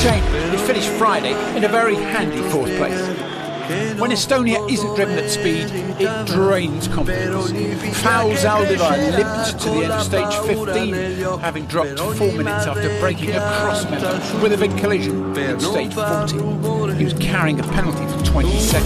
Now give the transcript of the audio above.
shame it finished Friday in a very handy fourth place. When Estonia isn't driven at speed, it drains confidence. Pau Zaldivar limped to the end of stage 15, having dropped 4 minutes after breaking a cross member with a big collision in stage 14. He was carrying a penalty for 20 seconds.